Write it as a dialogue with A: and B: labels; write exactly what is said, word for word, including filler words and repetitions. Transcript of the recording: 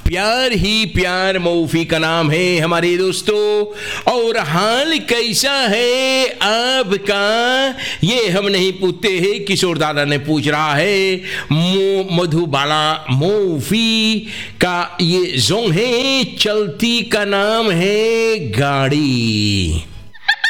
A: प्यार ही प्यार मौफी का नाम है हमारे दोस्तों। और हाल कैसा है आपका ये हम नहीं पूछते हैं, किशोर दादा ने पूछ रहा है। मधुबाला मौफी का ये जोंग है, चलती का नाम है गाड़ी।